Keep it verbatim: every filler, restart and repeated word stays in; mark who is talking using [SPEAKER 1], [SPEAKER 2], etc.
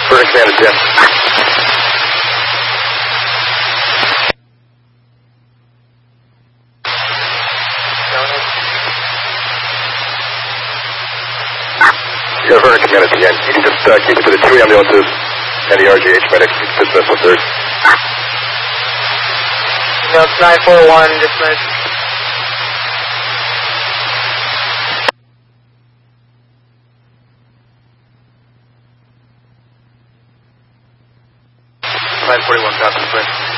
[SPEAKER 1] Vernon Command is ten. Yeah, Vernon Command is ten. You can just uh, keep it to the two ambulances and the R G H medics. Dismiss with third.
[SPEAKER 2] No, it's nine four one, dismiss.
[SPEAKER 1] nine forty-one, copy, dismiss.